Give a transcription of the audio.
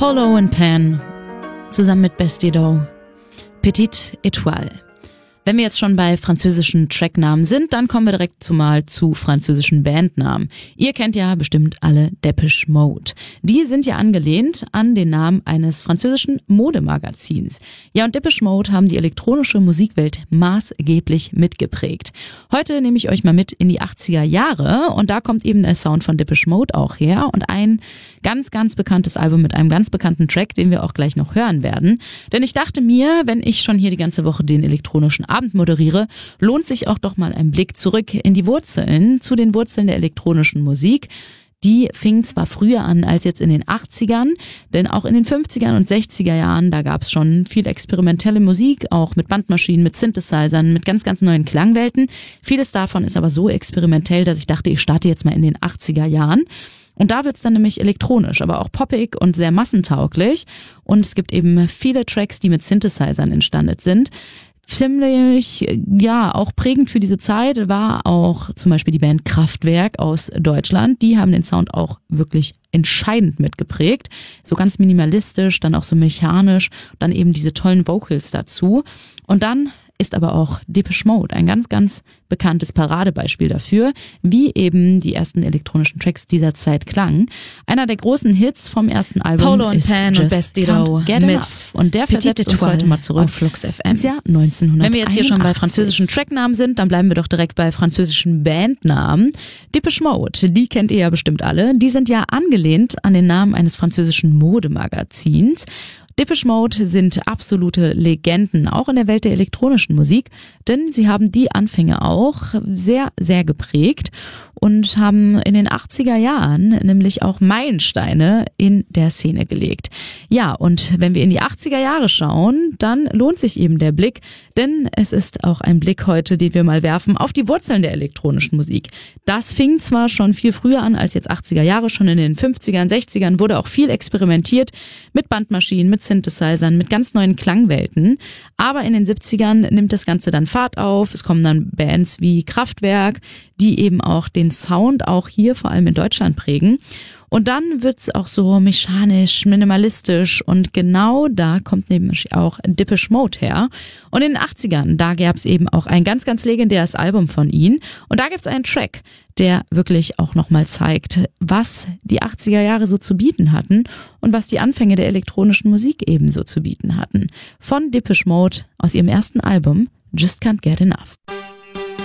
Polo and Pan zusammen mit Bastidou, Petite Étoile. Wenn wir jetzt schon bei französischen Tracknamen sind, dann kommen wir direkt mal zu französischen Bandnamen. Ihr kennt ja bestimmt alle Depeche Mode. Die sind ja angelehnt an den Namen eines französischen Modemagazins. Ja, und Depeche Mode haben die elektronische Musikwelt maßgeblich mitgeprägt. Heute nehme ich euch mal mit in die 80er Jahre und da kommt eben der Sound von Depeche Mode auch her und ein ganz, ganz bekanntes Album mit einem ganz bekannten Track, den wir auch gleich noch hören werden. Denn ich dachte mir, wenn ich schon hier die ganze Woche den elektronischen Abend moderiere, lohnt sich auch doch mal ein Blick zurück in die Wurzeln, zu den Wurzeln der elektronischen Musik. Die fing zwar früher an als jetzt in den 80ern, denn auch in den 50er und 60er Jahren, da gab es schon viel experimentelle Musik, auch mit Bandmaschinen, mit Synthesizern, mit ganz, ganz neuen Klangwelten. Vieles davon ist aber so experimentell, dass ich dachte, ich starte jetzt mal in den 80er Jahren. Und da wird's dann nämlich elektronisch, aber auch poppig und sehr massentauglich. Und es gibt eben viele Tracks, die mit Synthesizern entstanden sind. Ziemlich, ja, auch prägend für diese Zeit war auch zum Beispiel die Band Kraftwerk aus Deutschland. Die haben den Sound auch wirklich entscheidend mitgeprägt. So ganz minimalistisch, dann auch so mechanisch, dann eben diese tollen Vocals dazu. Und dann ist aber auch Depeche Mode ein ganz, ganz bekanntes Paradebeispiel dafür, wie eben die ersten elektronischen Tracks dieser Zeit klangen. Einer der großen Hits vom ersten Album Polo ist Pan und Bastidou mit und der versetzt uns heute mal zurück auf Flux FM. ins Jahr 1981. Wenn wir jetzt hier schon bei französischen Tracknamen sind, dann bleiben wir doch direkt bei französischen Bandnamen. Depeche Mode, die kennt ihr ja bestimmt alle. Die sind ja angelehnt an den Namen eines französischen Modemagazins. Depeche Mode sind absolute Legenden, auch in der Welt der elektronischen Musik, denn sie haben die Anfänge auch sehr, sehr geprägt und haben in den 80er Jahren nämlich auch Meilensteine in der Szene gelegt. Ja, und wenn wir in die 80er Jahre schauen, dann lohnt sich eben der Blick, denn es ist auch ein Blick heute, den wir mal werfen auf die Wurzeln der elektronischen Musik. Das fing zwar schon viel früher an als jetzt 80er Jahre, schon in den 50ern, 60ern wurde auch viel experimentiert mit Bandmaschinen, mit Synthesizern, mit ganz neuen Klangwelten. Aber in den 70ern nimmt das Ganze dann Fahrt auf. Es kommen dann Bands wie Kraftwerk, die eben auch den Sound auch hier vor allem in Deutschland prägen. Und dann wird's auch so mechanisch, minimalistisch und genau da kommt nämlich auch Depeche Mode her. Und in den 80ern, da gab's eben auch ein ganz, ganz legendäres Album von ihnen und da gibt's einen Track, der wirklich auch nochmal zeigt, was die 80er Jahre so zu bieten hatten und was die Anfänge der elektronischen Musik ebenso zu bieten hatten. Von Depeche Mode aus ihrem ersten Album Just Can't Get Enough.